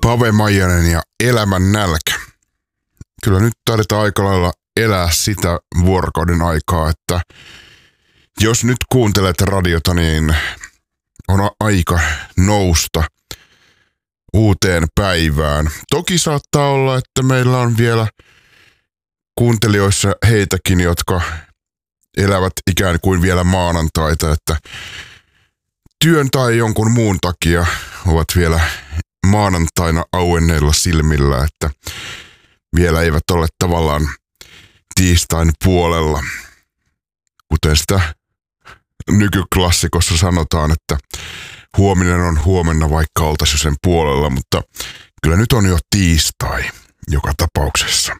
Pave Maijanen ja Elämän nälkä. Kyllä nyt taidetaan aika lailla elää sitä vuorokauden aikaa, että jos nyt kuuntelet radiota, niin on aika nousta uuteen päivään. Toki saattaa olla, että meillä on vielä kuuntelijoissa heitäkin, jotka elävät ikään kuin vielä maanantaita, että työn tai jonkun muun takia ovat vielä maanantaina auenneilla silmillä, että vielä eivät ole tavallaan tiistain puolella. Kuten sitä nykyklassikossa sanotaan, että huominen on huomenna, vaikka oltaisiin jo sen puolella, mutta kyllä nyt on jo tiistai joka tapauksessa.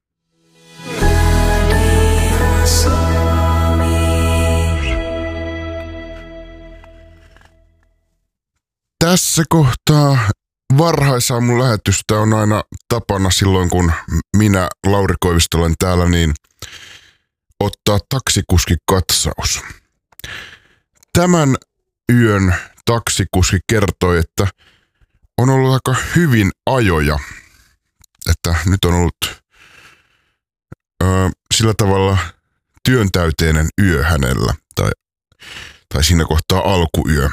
Tässä kohtaa varhaisaamun lähetystä on aina tapana silloin, kun minä, Lauri Koivisto, olen täällä, niin ottaa taksikuskikatsaus. Tämän yön taksikuski kertoi, että on ollut aika hyvin ajoja, että nyt on ollut sillä tavalla työntäyteinen yö hänellä, tai siinä kohtaa alkuyö.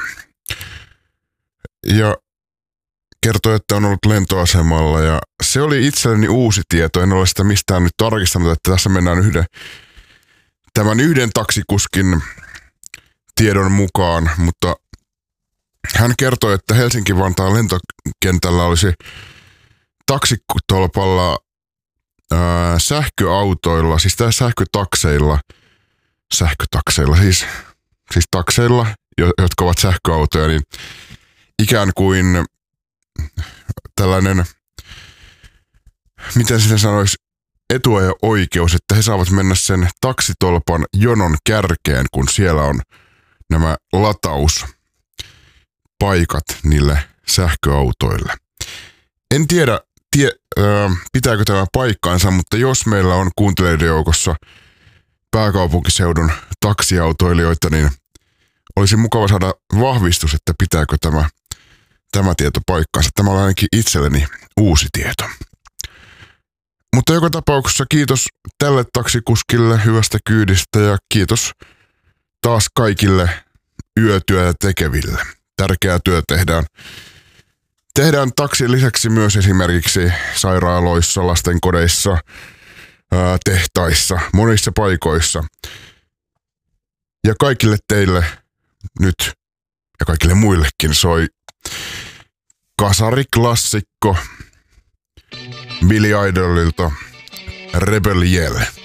Ja kertoi, että on ollut lentoasemalla ja se oli itselleni uusi tieto. En ole sitä mistään nyt tarkistanut, että tässä mennään tämän yhden taksikuskin tiedon mukaan, mutta hän kertoi, että Helsinki-Vantaan lentokentällä olisi taksitolpalla sähköautoilla, siis sähkötakseilla, siis takseilla, jotka ovat sähköautoja, niin ikään kuin tällainen, miten sinä sanoisi, etuajo-oikeus, että he saavat mennä sen taksitolpan jonon kärkeen, kun siellä on nämä latauspaikat niille sähköautoille. En tiedä, pitääkö tämä paikkaansa, mutta jos meillä on kuuntelijoiden joukossa pääkaupunkiseudun taksiautoilijoita, niin olisi mukava saada vahvistus, että pitääkö tämä tieto paikkaansa. Tämä on ainakin itselleni uusi tieto. Mutta joka tapauksessa kiitos tälle taksikuskille hyvästä kyydistä ja kiitos taas kaikille yötyötä tekeville. Tärkeää työ tehdään taksin lisäksi myös esimerkiksi sairaaloissa, lastenkodeissa, tehtaissa, monissa paikoissa. Ja kaikille teille nyt ja kaikille muillekin soi kasariklassikko Billy Idolilta Rebel Yell.